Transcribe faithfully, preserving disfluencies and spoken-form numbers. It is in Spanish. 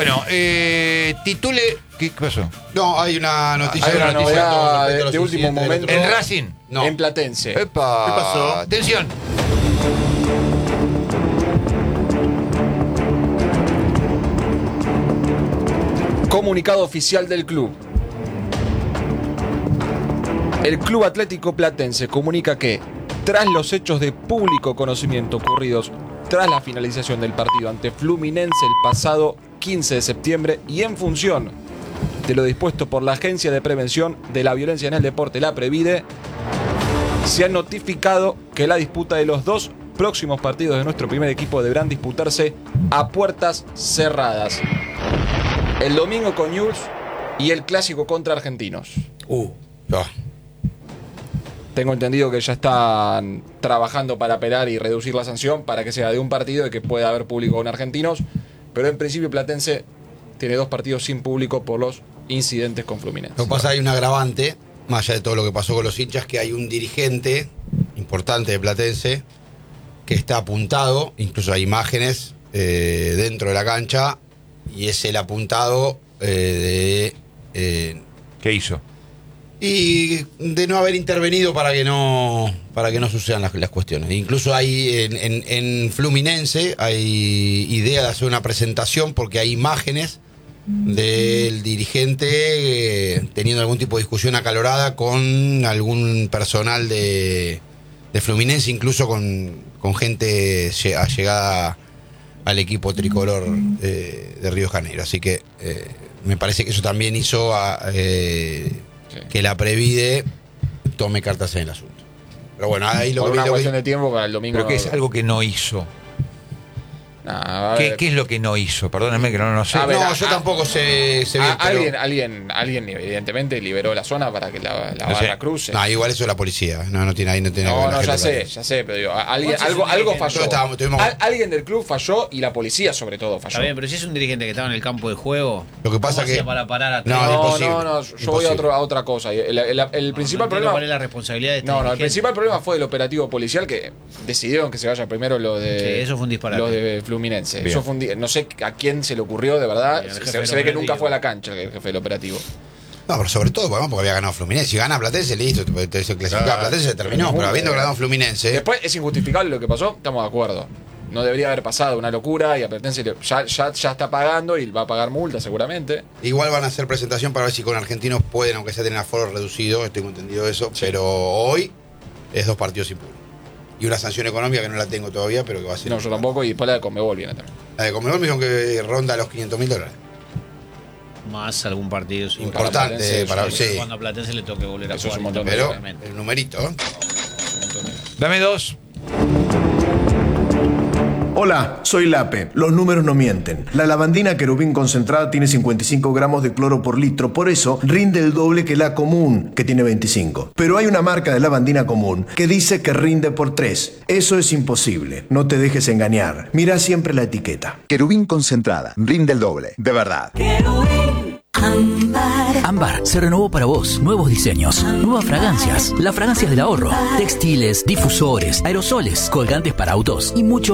Bueno, eh, titule... ¿Qué pasó? No, hay una noticia, Hay una noticia novedad de, de- los de último incidentes del momento. otro ¿En día. Racing? No. En Platense. Epa. ¿Qué pasó? Atención. Comunicado oficial del club. El Club Atlético Platense comunica que, tras los hechos de público conocimiento ocurridos tras la finalización del partido ante Fluminense el pasado quince de septiembre y en función de lo dispuesto por la Agencia de Prevención de la Violencia en el Deporte, la Previde, se ha notificado que la disputa de los dos próximos partidos de nuestro primer equipo deberán disputarse a puertas cerradas. El domingo con Newell's y el clásico contra Argentinos. Uh, ah. Tengo entendido que ya están trabajando para apelar y reducir la sanción para que sea de un partido y que pueda haber público con Argentinos, pero en principio Platense tiene dos partidos sin público por los incidentes con Fluminense. Lo que pasa, hay un agravante, más allá de todo lo que pasó con los hinchas, que hay un dirigente importante de Platense que está apuntado, incluso hay imágenes eh, dentro de la cancha, y es el apuntado eh, de... Eh, ¿Qué hizo? y de no haber intervenido para que no para que no sucedan las, las cuestiones. Incluso hay en, en, en Fluminense hay idea de hacer una presentación porque hay imágenes del dirigente eh, teniendo algún tipo de discusión acalorada con algún personal de, de Fluminense, incluso con, con gente lle- allegada al equipo tricolor eh, de Río de Janeiro. Así que eh, me parece que eso también hizo a, eh, Sí. que la Previde tome cartas en el asunto. Pero bueno, ahí lo Por que una lo que- cuestión de tiempo para el domingo. Pero que es algo que no hizo. Nah, a ¿Qué, ver. ¿Qué es lo que no hizo? Perdónenme que no lo sé. A ver, No, a- yo a- tampoco sé, sé bien, A- pero- alguien, alguien, alguien evidentemente liberó la zona para que la, la No sé. barra cruce. No, igual eso es la policía. No, no tiene ahí, no tiene No, nada que no, ver la ya gente sé, para- ya sé, pero digo, a- alguien, Vos sos algo, un algo dirigente. falló. Nosotros estábamos- tuvimos- Al- alguien del club falló y la policía sobre todo falló. Está bien, pero si es un dirigente que estaba en el campo de juego, Lo que pasa ¿cómo que- hacía para parar a No, No, imposible, no, no, yo voy a, imposible. otro, a otra cosa. El, el- el- el principal no entiendo problema... ¿cuál es la responsabilidad de este No, no, el dirigente? principal problema fue el operativo policial que decidieron que se vaya primero lo de... Sí, eso fue un disparate. Lo de Fluminense. Bien. Eso fue un di- no sé a quién se le ocurrió, de verdad. Sí, al se jefe se del ve que operativo. nunca fue a la cancha el jefe del operativo. No, pero sobre todo bueno, porque había ganado Fluminense. Si gana Platense, listo. Te, te, se clasifica a Platense, se terminó. Pero habiendo ganado Fluminense. Después es injustificable lo que pasó, estamos de acuerdo. No debería haber pasado, una locura, y a Platense le- ya, ya, ya está pagando y va a pagar multa seguramente. Igual van a hacer presentación para ver si con Argentinos pueden, aunque sea tener aforo reducido, tengo entendido eso. Pero hoy es dos partidos sin público. Y una sanción económica que no la tengo todavía, pero que va a ser. No, yo tampoco, y después la de Conmebol viene también. La de Conmebol me dijeron que ronda los quinientos mil dólares. más algún partido seguro. Importante Platense, para eso- sí. Cuando a Platense le toque volver a Eso es jugar. un montón de Pero obviamente. el numerito, ¿eh? Dame dos. Hola, soy Lape. Los números no mienten. La lavandina querubín concentrada tiene cincuenta y cinco gramos de cloro por litro, por eso rinde el doble que la común, que tiene veinticinco. Pero hay una marca de lavandina común que dice que rinde por tres. Eso es imposible. No te dejes engañar. Mira siempre la etiqueta. Querubín concentrada, rinde el doble, de verdad. Ámbar. Ámbar se renovó para vos. Nuevos diseños, nuevas fragancias, las fragancias del ahorro, textiles, difusores, aerosoles, colgantes para autos y mucho